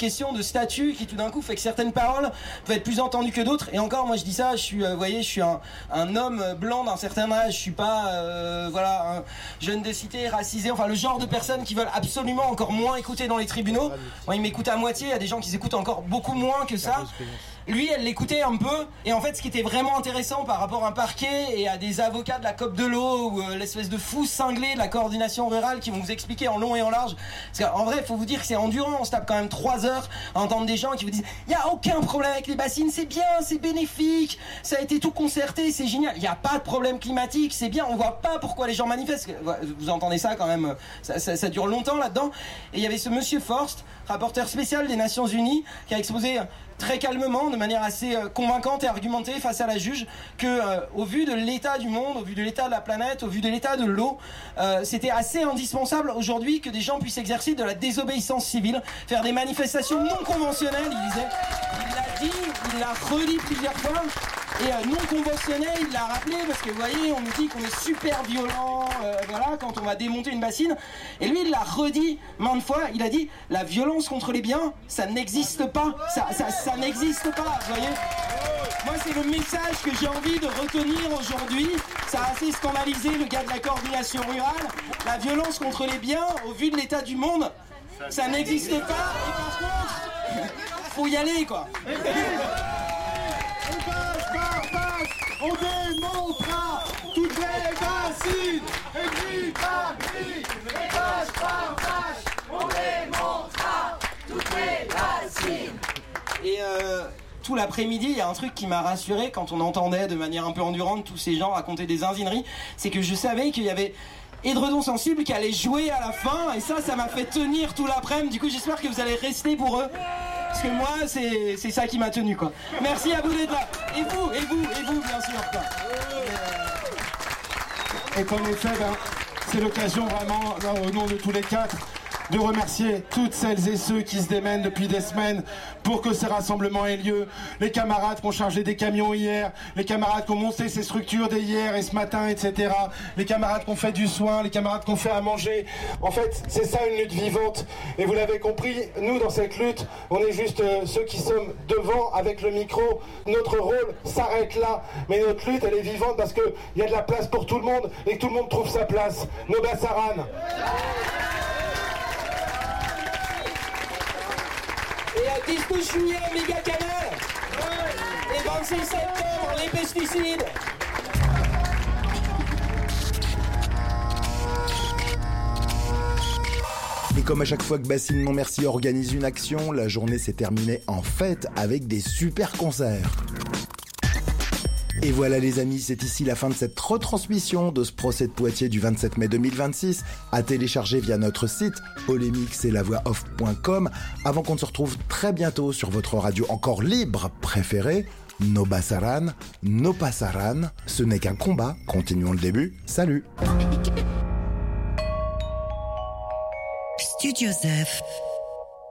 question de statut qui tout d'un coup fait que certaines paroles peuvent être plus entendues que d'autres. Et encore, moi je dis ça, je suis, vous voyez, je suis un homme blanc d'un certain âge, je suis pas, un jeune de cité racisé, enfin le genre de personnes qui veulent absolument encore moins écouter dans les tribunaux. Moi, ils m'écoutent à moitié, il y a des gens qui s'écoutent encore beaucoup moins que ça. Lui, elle l'écoutait un peu, et en fait, ce qui était vraiment intéressant par rapport à un parquet et à des avocats de la COP de l'eau ou l'espèce de fou cinglé de la coordination rurale qui vont vous expliquer en long et en large. Parce qu'en vrai, il faut vous dire que c'est endurant. On se tape quand même 3 heures à entendre des gens qui vous disent « Il n'y a aucun problème avec les bassines, c'est bien, c'est bénéfique, ça a été tout concerté, c'est génial. Il n'y a pas de problème climatique, c'est bien. On voit pas pourquoi les gens manifestent. » Vous entendez ça quand même, ça dure longtemps là-dedans. Et il y avait ce monsieur Forst, rapporteur spécial des Nations Unies, qui a exposé très calmement, de manière assez convaincante et argumentée face à la juge, que au vu de l'état du monde, au vu de l'état de la planète, au vu de l'état de l'eau, c'était assez indispensable aujourd'hui que des gens puissent exercer de la désobéissance civile, faire des manifestations non conventionnelles, il disait. Il l'a dit, il l'a redit plusieurs fois. Et non conventionnel, il l'a rappelé, parce que vous voyez, on nous dit qu'on est super violent, voilà, quand on va démonter une bassine. Et lui, il l'a redit maintes fois, il a dit, la violence contre les biens, ça n'existe pas, ça n'existe pas, vous voyez. Moi, c'est le message que j'ai envie de retenir aujourd'hui. Ça a assez scandalisé le gars de la coordination rurale. La violence contre les biens, au vu de l'état du monde, ça n'existe pas. Et par contre, faut y aller, quoi. On démontrera toutes les bassines. Et vive et vache par vache. On démontrera toutes les bassines. Et tout l'après-midi, il y a un truc qui m'a rassuré quand on entendait de manière un peu endurante tous ces gens raconter des zinzineries, c'est que je savais qu'il y avait Édredon Sensible qui allait jouer à la fin, et ça m'a fait tenir tout l'après-midi. Du coup, j'espère que vous allez rester pour eux. Parce que moi, c'est ça qui m'a tenu, quoi. Merci à vous d'être là. Et vous, bien sûr, quoi. Et qu'en effet, c'est l'occasion vraiment, au nom de tous les 4, de remercier toutes celles et ceux qui se démènent depuis des semaines pour que ces rassemblements aient lieu. Les camarades qui ont chargé des camions hier, les camarades qui ont monté ces structures dès hier et ce matin, etc. Les camarades qui ont fait du soin, les camarades qui ont fait à manger. En fait, c'est ça une lutte vivante. Et vous l'avez compris, nous dans cette lutte, on est juste ceux qui sommes devant avec le micro. Notre rôle s'arrête là. Mais notre lutte, elle est vivante parce qu'il y a de la place pour tout le monde et que tout le monde trouve sa place. Noba Saran. Et 19 juillet, méga canal. Et 26 septembre, les pesticides. Et comme à chaque fois que Bassine Montmercier organise une action, la journée s'est terminée en fête avec des super concerts. Et voilà les amis, c'est ici la fin de cette retransmission de ce procès de Poitiers du 27 mai 2026, à télécharger via notre site polémixetlavoixoff.com, avant qu'on ne se retrouve très bientôt sur votre radio encore libre préférée. No Basaran, no pasaran, ce n'est qu'un combat, continuons le début, salut. Studio Zef.